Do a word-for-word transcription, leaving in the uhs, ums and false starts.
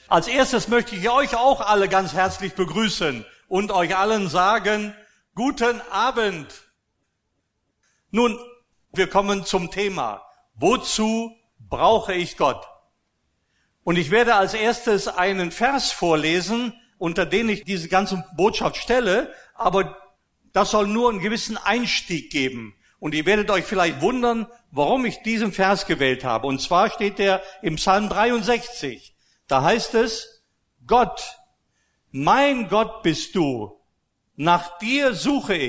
Als erstes möchte ich euch auch alle ganz herzlich begrüßen und euch allen sagen, guten Abend. Nun, wir kommen zum Thema. Wozu brauche ich Gott? Und ich werde als erstes einen Vers vorlesen, unter den ich diese ganze Botschaft stelle, aber das soll nur einen gewissen Einstieg geben. Und ihr werdet euch vielleicht wundern, warum ich diesen Vers gewählt habe. Und zwar steht der im Psalm dreiundsechzig. Da heißt es, Gott, mein Gott bist du, nach dir suche ich.